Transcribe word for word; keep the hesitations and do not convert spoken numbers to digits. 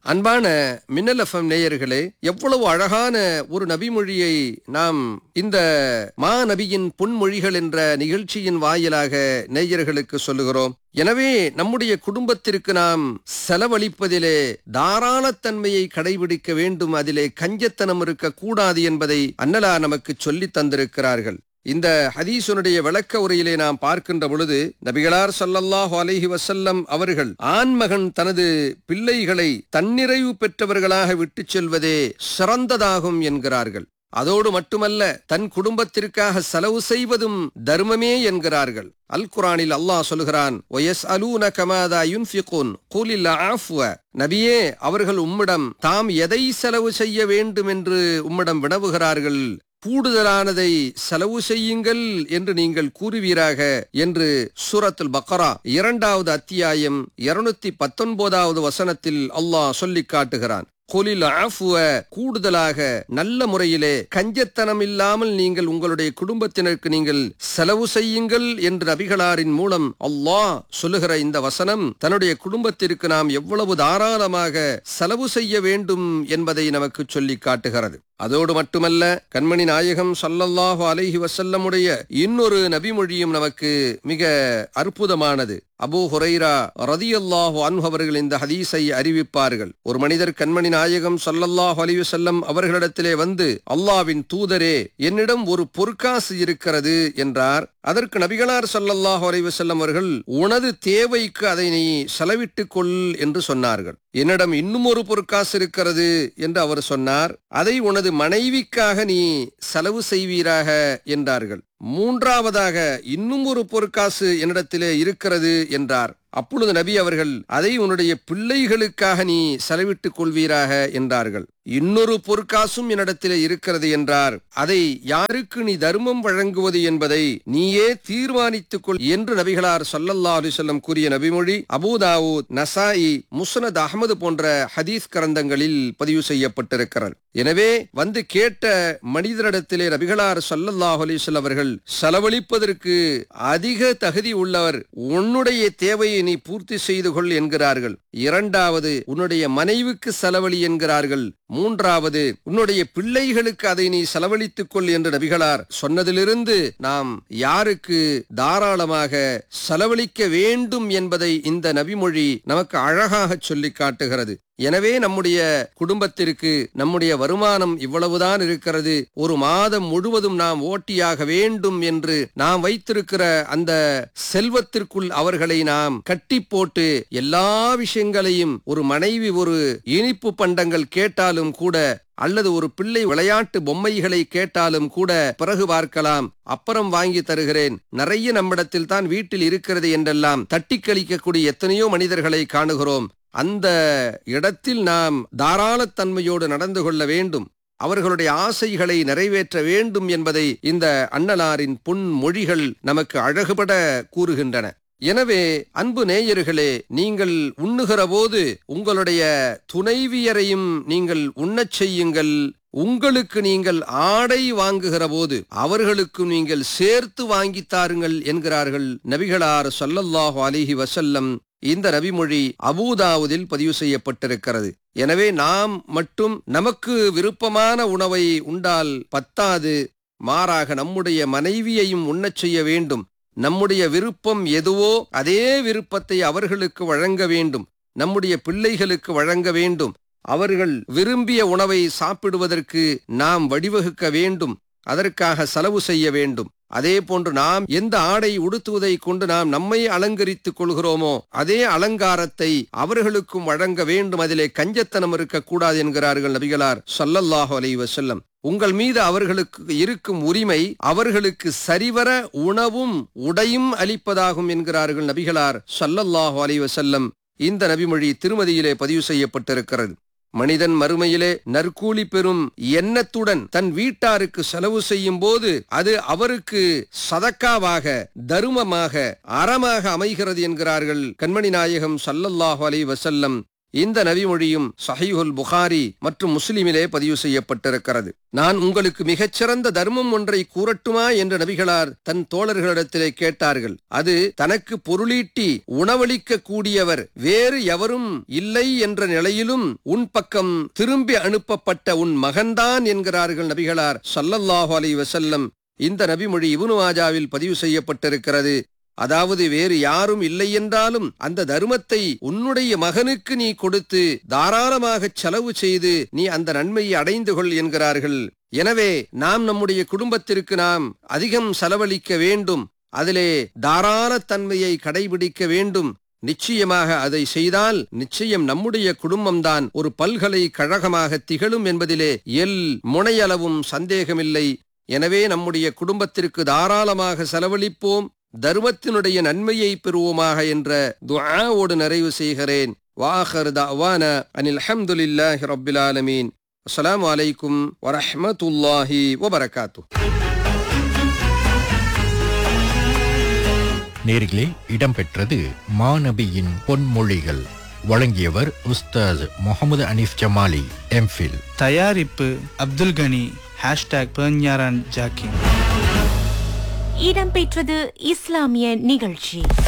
அன்பான மின்னல் எஃப்எம் நேயர்களே, எவ்வளவு அழகான ஒரு நபிமொழியை நாம் இந்த மா நபியின் பொன்மொழிகள் என்ற நிகழ்ச்சியின் வாயிலாக நேயர்களுக்கு சொல்லுகிறோம். எனவே நம்முடைய குடும்பத்திற்கு நாம் செலவழிப்பதிலே தாராளத்தன்மையை கடைபிடிக்க வேண்டும், அதிலே கஞ்சத்தனம் இருக்கக்கூடாது என்பதை அன்னலா நமக்கு சொல்லி தந்திருக்கிறார்கள். இந்த ஹதீஸுடைய விளக்க உரையிலே நாம் பார்க்கின்ற பொழுது நபிகளார் ஸல்லல்லாஹு அலைஹி வஸல்லம் அவர்கள் ஆண்மகன் தனது பிள்ளைகளை தன்னிறைவு பெற்றவர்களாக விட்டுச் செல்வதே சிறந்ததாகும் என்கிறார்கள். அதோடு மட்டுமல்ல, தன் குடும்பத்திற்காக செலவு செய்வதும் தர்மமே என்கிறார்கள். அல் குர்ஆனில் அல்லாஹ் சொல்கிறான், வயஸ்அலூனக மாதா யுன்ஃபிகூன் குலில் ஆஃப்வ. நபியே, அவர்கள் உம்மிடம் தாம் எதை செலவு செய்ய வேண்டும் என்று உம்மிடம் வினவுகிறார்கள், கூடுதலானதை செலவு செய்யுங்கள் என்று நீங்கள் கூறுவீராக என்று சூரத்துல் பக்ரா இரண்டாவது அத்தியாயம் இருநூத்தி பத்தொன்பதாவது வசனத்தில் அல்லாஹ் சொல்லி காட்டுகிறான். குலில் ஆஃப்வ, கூடுதலாக நல்ல முறையிலே கஞ்சத்தனம் இல்லாமல் நீங்கள் உங்களுடைய குடும்பத்தினருக்கு நீங்கள் செலவு செய்யுங்கள் என்று நபிகளாரின் மூலம் அல்லாஹ் சொல்லுகிற இந்த வசனம் தன்னுடைய குடும்பத்திற்கு நாம் எவ்வளவு தாராளமாக செலவு செய்ய வேண்டும் என்பதை நமக்கு சொல்லி காட்டுகிறது. அதோடு மட்டுமல்ல, கண்மணி நாயகம் ஸல்லல்லாஹு அலைஹி வஸல்லமுடைய இன்னொரு நபிமொழியும் நமக்கு மிக அற்புதமானது. அபூ ஹுரைரா ரலியல்லாஹு அன்ஹு அவர்கள் இந்த ஹதீஸை அறிவிப்பார்கள். ஒரு மனிதர் கண்மணி நாயகம் ஸல்லல்லாஹு அலைஹி வஸல்லம் அவர்களிடத்திலே வந்து, அல்லாஹ்வின் தூதரே, என்னிடம் ஒரு பொற்காசு இருக்கிறது என்றார். அதற்கு நபிகளார் ஸல்லல்லாஹு அலைஹி வஸல்லம் அவர்கள், உனது தேவைக்கு அதை நீ செலவிட்டுக் கொள் என்று சொன்னார்கள். என்னிடம் இன்னும் ஒரு பொற்காசு இருக்கிறது என்று அவர் சொன்னார். அதை உனது மனைவிக்காக நீ செலவு செய்வீராக என்றார்கள். மூன்றாவதாக இன்னும் ஒரு பொற்காசு என்னிடத்திலே இருக்கிறது என்றார். அப்பொழுது நபி அவர்கள், அதை உன்னுடைய பிள்ளைகளுக்காக நீ செலவிட்டுக் கொள்வீராக என்றார்கள். இன்னொரு பொற்காசும் என்னிடத்திலே இருக்கிறது என்றார். அதை யாருக்கு நீ தர்மம் வழங்குவது என்பதை நீயே தீர்மானித்துக் கொள் என்று நபிகளார் ஸல்லல்லாஹு அலைஹி வஸல்லம் கூறிய நபிமொழி அபூ தாவூத், நசாயி, முஸ்னத் அஹ்மது போன்ற ஹதீஸ் கிரந்தங்களில் பதிவு செய்யப்பட்டிருக்கிறது. எனவே வந்து கேட்ட மனிதரிடத்திலே நபிகளார் ஸல்லல்லாஹு அலைஹி வஸல்லம் அவர்கள், செலவழிப்பதற்கு அதிக தகுதி உள்ளவர், உன்னுடைய தேவையை நீ பூர்த்தி செய்து கொள் என்கிறார்கள். இரண்டாவது, உன்னுடைய மனைவிக்கு செலவழி என்கிறார்கள். மூன்றாவது, உன்னுடைய பிள்ளைகளுக்கு அதை நீ செலவழித்துக் கொள் என்று நபிகளார் சொன்னதிலிருந்து நாம் யாருக்கு தாராளமாக செலவழிக்க வேண்டும் என்பதை இந்த நபிமொழி நமக்கு அழகாக சொல்லி காட்டுகிறது. எனவே நம்முடைய குடும்பத்திற்கு நம்முடைய வருமானம் இவ்வளவுதான் இருக்கிறது, ஒரு மாதம் முழுவதும் நாம் ஓட்டியாக வேண்டும் என்று நாம் வைத்திருக்கிற அந்த செல்வத்திற்குள் அவர்களை நாம் கட்டி போட்டு எல்லா விஷயங்களையும், ஒரு மனைவி ஒரு இனிப்பு பண்டங்கள் கேட்டாலும் கூட, அல்லது ஒரு பிள்ளை விளையாட்டு பொம்மைகளை கேட்டாலும் கூட பிறகு பார்க்கலாம், அப்புறம் வாங்கி தருகிறேன், நிறைய நம்மிடத்தில் தான் வீட்டில் இருக்கிறது என்றெல்லாம் தட்டி கழிக்கக்கூடிய எத்தனையோ மனிதர்களை காணுகிறோம். அந்த இடத்தில் நாம் தாராளத்தன்மையோடு நடந்து கொள்ள வேண்டும், அவர்களுடைய ஆசைகளை நிறைவேற்ற வேண்டும் என்பதை இந்த அன்னலாரின் பொன்மொழிகள் நமக்கு அழகுபட கூறுகின்றன. எனவே அன்பு நேயர்களே, நீங்கள் உண்ணுகிற போது உங்களுடைய துணைவியரையும் நீங்கள் உண்ணச் செய்யுங்கள். உங்களுக்கு நீங்கள் ஆடை வாங்குகிற போது அவர்களுக்கு நீங்கள் சேர்த்து வாங்கித் தாருங்கள் என்கிறார்கள் நபிகளார் ஸல்லல்லாஹு அலைஹி வஸல்லம். இந்த நபிமொழி அபூ தாவூதில் பதிவு செய்யப்பட்டிருக்கிறது. எனவே நாம் மட்டும் நமக்கு விருப்பமான உணவை உண்டால் பத்தாது, மாறாக நம்முடைய மனைவியையும் உண்ணச் செய்ய வேண்டும். நம்முடைய விருப்பம் எதுவோ அதே விருப்பத்தை அவர்களுக்கு வழங்க வேண்டும், நம்முடைய பிள்ளைகளுக்கு வழங்க வேண்டும். அவர்கள் விரும்பிய உணவை சாப்பிடுவதற்கு நாம் வழிவகுக்க வேண்டும், அதற்காக செலவு செய்ய வேண்டும். அதே போன்று நாம் எந்த ஆடை உடுத்துவதை கொண்டு நாம் நம்மை அலங்கரித்துக் கொள்கிறோமோ அதே அலங்காரத்தை அவர்களுக்கும் வழங்க வேண்டும், அதிலே கஞ்சத்தனம் இருக்கக்கூடாது என்கிறார்கள் நபிகளார் ஸல்லல்லாஹு அலைஹி வஸல்லம். உங்கள் மீது அவர்களுக்கு இருக்கும் உரிமை அவர்களுக்கு சரிவர உணவும் உடையும் அளிப்பதாகும் என்கிறார்கள் நபிகளார் ஸல்லல்லாஹு அலைஹி வஸல்லம். இந்த நபிமொழி திருமதியிலே பதிவு செய்யப்பட்டிருக்கிறது. மனிதன் மறுமையிலே நற்கூலி பெறும் எண்ணத்துடன் தன் வீட்டாருக்கு செலவு செய்யும் போது அது அவருக்கு சதக்காவாக, தருமமாக, அறமாக அமைகிறது என்கிறார்கள் கண்மணி நாயகம் ஸல்லல்லாஹு அலைஹி வஸல்லம். இந்த நபிமொழியும் சஹீஹுல் புகாரி மற்றும் முஸ்லிமிலே பதிவு செய்யப்பட்டிருக்கிறது. நான் உங்களுக்கு மிகச்சிறந்த தர்மம் ஒன்றை கூறட்டுமா என்று நபிகளார் தன் தோழர்களிடத்திலே கேட்டார்கள். அது தனக்கு பொருளீட்டி உணவளிக்க கூடியவர் வேறு எவரும் இல்லை என்ற நிலையிலும் உன் பக்கம் திரும்பி அனுப்பப்பட்ட உன் மகன்தான் என்கிறார்கள் நபிகளார் ஸல்லல்லாஹு அலைஹி வஸல்லம். இந்த நபிமொழி இப்னு மாஜாவில் பதிவு செய்யப்பட்டிருக்கிறது. அதாவது வேறு யாரும் இல்லை என்றாலும் அந்த தர்மத்தை உன்னுடைய மகனுக்கு நீ கொடுத்து தாராளமாக செலவு செய்து நீ அந்த நன்மையை அடைந்து கொள் என்கிறார்கள். எனவே நாம் நம்முடைய குடும்பத்திற்கு நாம் அதிகம் செலவழிக்க வேண்டும். அதிலே தாராளத்தன்மையை கடைபிடிக்க வேண்டும். நிச்சயமாக அதை செய்தால் நிச்சயம் நம்முடைய குடும்பம்தான் ஒரு பல்கலைக்கழகமாக திகழும் என்பதிலே எல் முனையளவும் சந்தேகமில்லை. எனவே நம்முடைய குடும்பத்திற்கு தாராளமாக செலவழிப்போம், தர்மத்தினுடைய நன்மையை பெறுவோமாக என்ற துஆவோடு நிறைவு செய்கிறேன். வாஹிரு தஅவானா அனில் ஹம்துலில்லாஹி ரப்பில் ஆலமீன். அஸ்ஸலாமு அலைக்கும் வரஹ்மத்துல்லாஹி வபரகாத்துஹு. நேர்களே, இடம்பெற்றது மாநபியின் பொன்மொழிகள். வழங்கியவர் உஸ்தாஸ் முகமது அனீஃப் ஜமாலி, எம்ஃபில். தயாரிப்பு அப்துல் கனி. ஹேஷ்டாக் பெர்ஞாரான் ஜாக்கின். இடம்பெற்றது இஸ்லாமிய நிகழ்ச்சி.